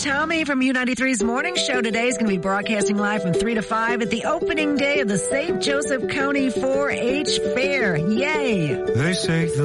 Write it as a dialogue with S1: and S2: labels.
S1: Tommy from U93's Morning Show today is going to be broadcasting live from 3 to 5 at the opening day of the St. Joseph County 4-H Fair. Yay!
S2: They say